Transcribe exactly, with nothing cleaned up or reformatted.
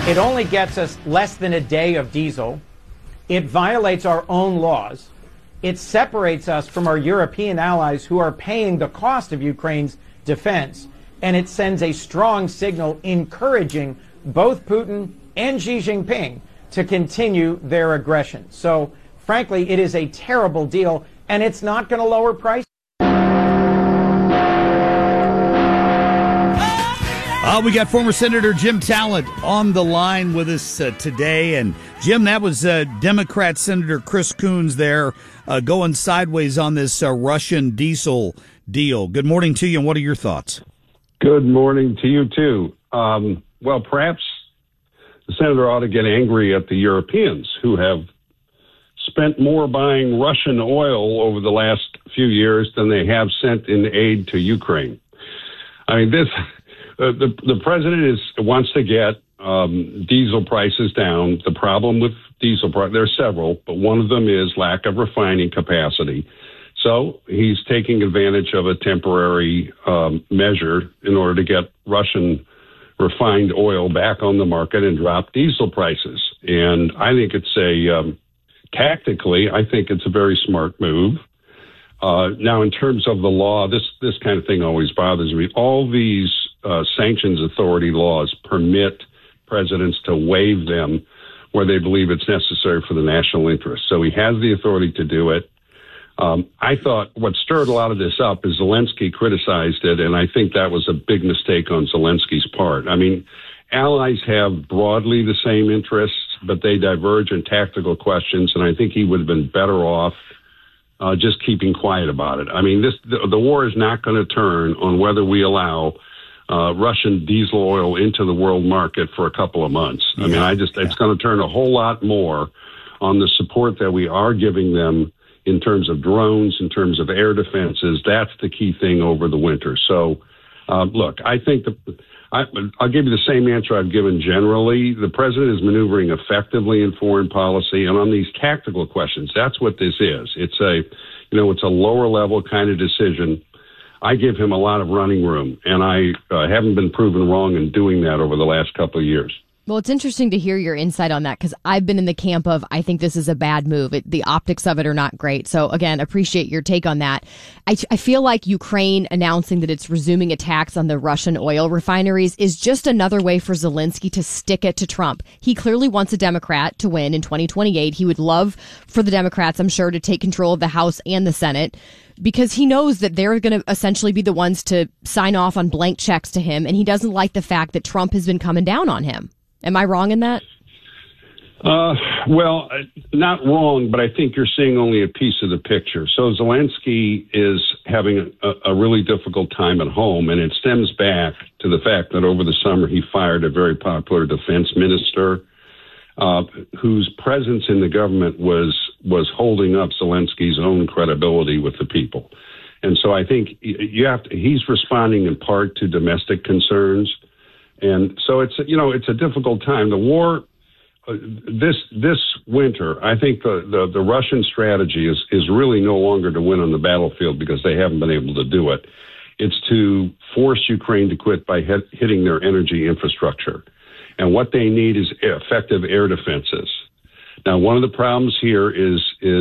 It only gets us less than a day of diesel. It violates our own laws. It separates us from our European allies who are paying the cost of Ukraine's defense. And it sends a strong signal encouraging both Putin and Xi Jinping to continue their aggression. So, frankly, it is a terrible deal, and it's not going to lower prices. Uh, we got former Senator Jim Talent on the line with us uh, today. And, Jim, that was uh, Democrat Senator Chris Coons there uh, going sideways on this uh, Russian diesel deal. Good morning to you, and what are your thoughts? Good morning to you, too. Um, well, perhaps the senator ought to get angry at the Europeans who have spent more buying Russian oil over the last few years than they have sent in aid to Ukraine. I mean, this... Uh, the the president is wants to get um, diesel prices down. The problem with diesel price, there are several, but one of them is lack of refining capacity. So he's taking advantage of a temporary um, measure in order to get Russian refined oil back on the market and drop diesel prices. And I think it's a um, tactically, I think it's a very smart move. Uh, now, in terms of the law, this this kind of thing always bothers me. All these uh, sanctions authority laws permit presidents to waive them where they believe it's necessary for the national interest. So he has the authority to do it. Um, I thought what stirred a lot of this up is Zelensky criticized it, and I think that was a big mistake on Zelensky's part. I mean, allies have broadly the same interests, but they diverge in tactical questions, and I think he would have been better off Uh, just keeping quiet about it. I mean, this the, the war is not going to turn on whether we allow uh, Russian diesel oil into the world market for a couple of months. I yeah, mean, I just yeah. it's going to turn a whole lot more on the support that we are giving them in terms of drones, in terms of air defenses. That's the key thing over the winter. So, uh, look, I think the. I, I'll give you the same answer I've given generally. The president is maneuvering effectively in foreign policy, and on these tactical questions, that's what this is. It's a, you know, it's a lower level kind of decision. I give him a lot of running room, and I uh, haven't been proven wrong in doing that over the last couple of years. Well, it's interesting to hear your insight on that because I've been in the camp of I think this is a bad move. It, the optics of it are not great. So, again, appreciate your take on that. I, I feel like Ukraine announcing that it's resuming attacks on the Russian oil refineries is just another way for Zelensky to stick it to Trump. He clearly wants a Democrat to win in twenty twenty-eight. He would love for the Democrats, I'm sure, to take control of the House and the Senate, because he knows that they're going to essentially be the ones to sign off on blank checks to him, and he doesn't like the fact that Trump has been coming down on him. Am I wrong in that? Uh, well, not wrong, but I think you're seeing only a piece of the picture. So Zelensky is having a, a really difficult time at home, and it stems back to the fact that over the summer he fired a very popular defense minister uh, whose presence in the government was was holding up Zelensky's own credibility with the people. And so I think you have to, he's responding in part to domestic concerns. And so it's, you know, it's a difficult time. The war, uh, this this winter, I think the, the, the Russian strategy is, is really no longer to win on the battlefield because they haven't been able to do it. It's to force Ukraine to quit by hit, hitting their energy infrastructure. And what they need is effective air defenses. Now, one of the problems here is is